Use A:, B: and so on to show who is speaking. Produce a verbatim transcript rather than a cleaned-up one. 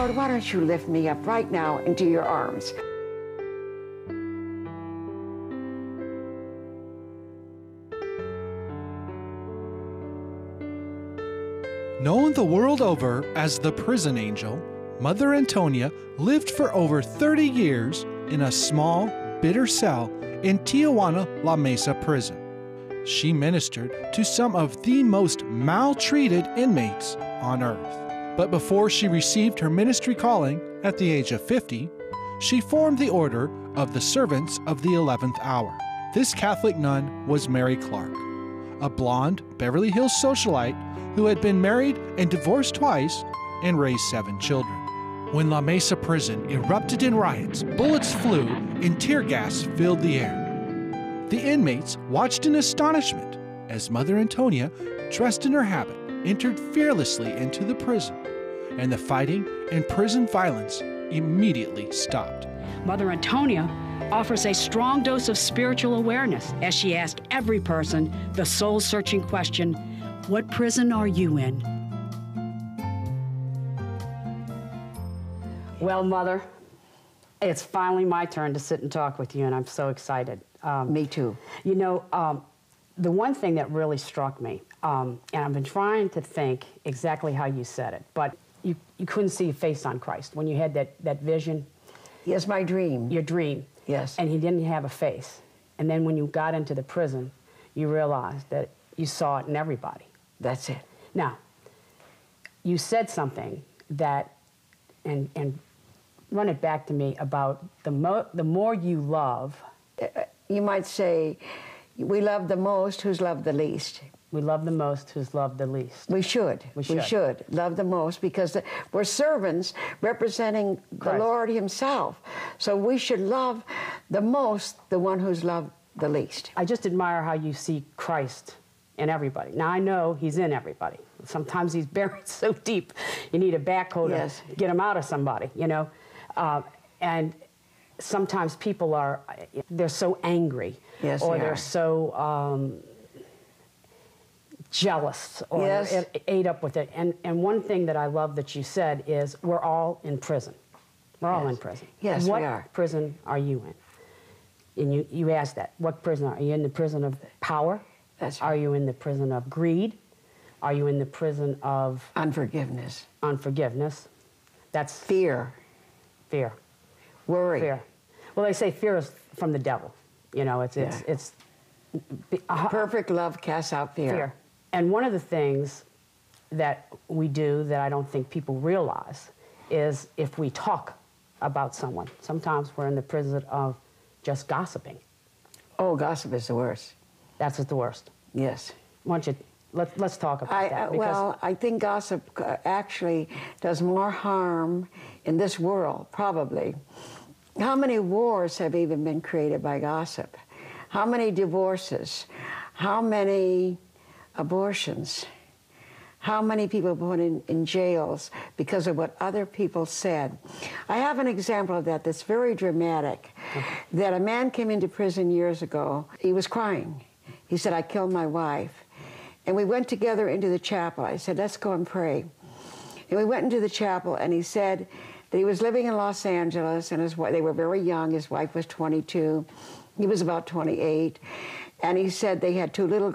A: Lord, why don't you lift me up right now into your arms?
B: Known the world over as the prison angel, Mother Antonia lived for over thirty years in a small, bitter cell in Tijuana La Mesa prison. She ministered to some of the most maltreated inmates on earth. But before she received her ministry calling at the age of fifty, she formed the Order of the Servants of the eleventh Hour. This Catholic nun was Mary Clark, a blonde Beverly Hills socialite who had been married and divorced twice and raised seven children. When La Mesa prison erupted in riots, bullets flew and tear gas filled the air. The inmates watched in astonishment as Mother Antonia, dressed in her habit, entered fearlessly into the prison, and the fighting and prison violence immediately stopped.
C: Mother Antonia offers a strong dose of spiritual awareness as she asks every person the soul-searching question, what prison are you in? Well, Mother, it's finally my turn to sit and talk with you, and I'm so excited. Um,
A: Me too.
C: You know, um, the one thing that really struck me, um, and I've been trying to think exactly how you said it, but you, you couldn't see a face on Christ when you had that, that vision.
A: Yes, my dream.
C: Your dream.
A: Yes.
C: And he didn't have a face. And then when you got into the prison, you realized that you saw it in everybody.
A: That's it.
C: Now, you said something that, and, and run it back to me about the, mo the more you love.
A: Uh, you might say, we love the most who's loved the least.
C: We love the most who's loved the least.
A: We should.
C: We should.
A: We should love the most because the, we're servants representing
C: Christ.
A: the Lord himself. So we should love the most the one who's loved the least.
C: I just admire how you see Christ in everybody. Now, I know he's in everybody. Sometimes he's buried so deep, you need a backhoe
A: Yes.
C: to get him out of somebody, you know? Uh, and sometimes people are, they're so angry.
A: Yes,
C: or
A: they
C: they're
A: are.
C: so um, jealous or
A: Yes.
C: ate- ate up with it. And, and one thing that I love that you said is we're all in prison. We're all
A: Yes.
C: in prison.
A: Yes,
C: what
A: we are.
C: prison are you in? And you, you asked that. What prison are you in? The prison of power?
A: That's
C: Are
A: right.
C: you in the prison of greed? Are you in the prison of
A: Unforgiveness,
C: unforgiveness? That's
A: fear,
C: fear.
A: worry.
C: Fear. Well, they say fear is from the devil. You know, it's it's
A: Yeah.
C: it's uh,
A: Perfect love casts out fear.
C: fear. And one of the things that we do that I don't think people realize is if we talk about someone, sometimes we're in the prison of just gossiping.
A: Oh, gossip is the worst.
C: That's the worst.
A: Yes.
C: Why don't you, let, let's talk about
A: I,
C: that.
A: uh, well, I think gossip uh, actually does more harm in this world, probably. How many wars have even been created by gossip? How many divorces? How many abortions? How many people put in, in jails because of what other people said? I have an example of that that's very dramatic. That a man came into prison years ago. He was crying. He said, I killed my wife. And we went together into the chapel. I said, let's go and pray. And we went into the chapel, and he said that he was living in Los Angeles, and his wife, they were very young. His wife was twenty-two. He was about twenty-eight. And he said they had two little